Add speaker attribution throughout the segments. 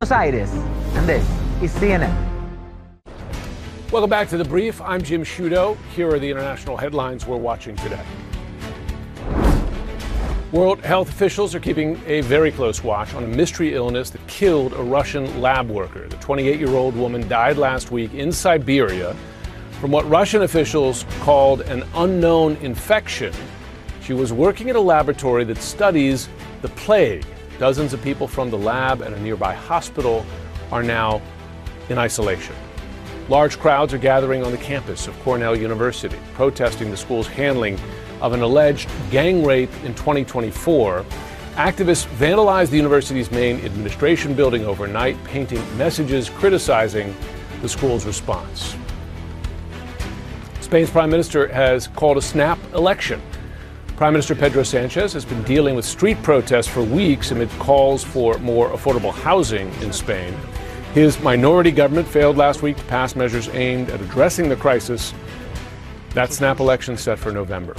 Speaker 1: Aires. And this is CNN.
Speaker 2: Welcome back to The Brief. I'm Jim Sciutto. Here are the international headlines we're watching today. World health officials are keeping a very close watch on a mystery illness that killed a Russian lab worker. The 28-year-old woman died last week in Siberia from what Russian officials called an unknown infection. She was working at a laboratory that studies the plague. Dozens of people from the lab and a nearby hospital are now in isolation. Large crowds are gathering on the campus of Cornell University, protesting the school's handling of an alleged gang rape in 2024. Activists vandalized the university's main administration building overnight, painting messages criticizing the school's response. Spain's prime minister has called a snap election. Prime Minister Pedro Sanchez has been dealing with street protests for weeks amid calls for more affordable housing in Spain. His minority government failed last week to pass measures aimed at addressing the crisis. That snap election set for November.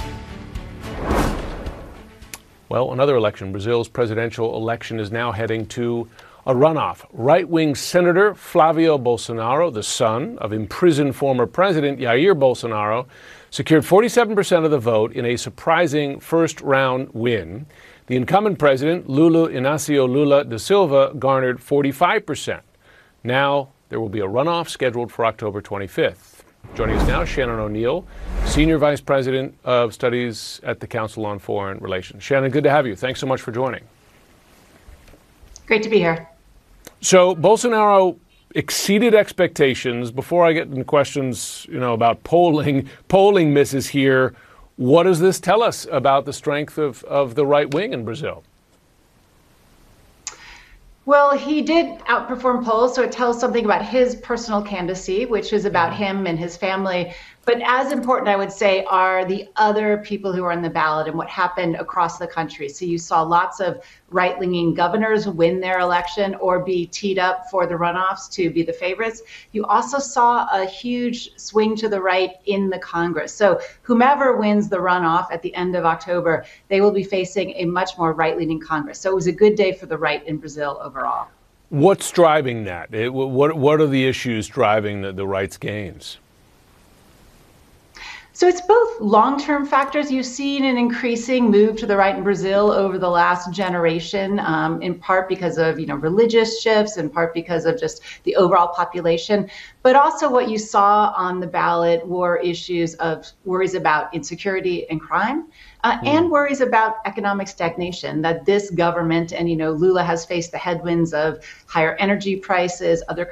Speaker 2: Well, another election, Brazil's presidential election, is now heading to a runoff. Right-wing Senator Flavio Bolsonaro, the son of imprisoned former President Jair Bolsonaro, secured 47% of the vote in a surprising first-round win. The incumbent president, Luiz Inácio Lula da Silva, garnered 45%. Now there will be a runoff scheduled for October 25th. Joining us now, Shannon O'Neill, Senior Vice President of Studies at the Council on Foreign Relations. Shannon, good to have you. Thanks so much for joining.
Speaker 3: Great to be here.
Speaker 2: So Bolsonaro exceeded expectations. Before I get into questions, about polling misses here, what does this tell us about the strength of the right wing in Brazil?
Speaker 3: Well, he did outperform polls, so it tells something about his personal candidacy, which is about him and his family. But as important, I would say, are the other people who are on the ballot and what happened across the country. So you saw lots of right-leaning governors win their election or be teed up for the runoffs to be the favorites. You also saw a huge swing to the right in the Congress. So whomever wins the runoff at the end of October, they will be facing a much more right-leaning Congress. So it was a good day for the right in Brazil overall.
Speaker 2: What's driving that? What are the issues driving the right's gains?
Speaker 3: So it's both long-term factors. You've seen an increasing move to the right in Brazil over the last generation, in part because of religious shifts, in part because of just the overall population. But also what you saw on the ballot were issues of worries about insecurity and crime, and worries about economic stagnation, that this government, and Lula has faced the headwinds of higher energy prices, other